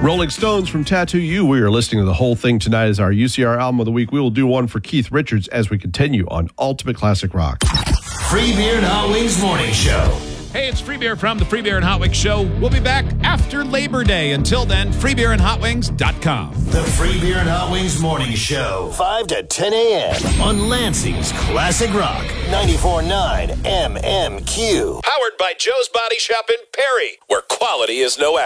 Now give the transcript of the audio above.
Rolling Stones from Tattoo You. We are listening to the whole thing tonight as our UCR album of the week. We will do one for Keith Richards as we continue on Ultimate Classic Rock. Free Beer and Hot Wings Morning Show. Hey, it's Free Beer from the Free Beer and Hot Wings Show. We'll be back after Labor Day. Until then, freebeerandhotwings.com. The Free Beer and Hot Wings Morning Show. 5 to 10 a.m. on Lansing's Classic Rock. 94.9 MMQ. Powered by Joe's Body Shop in Perry, where quality is no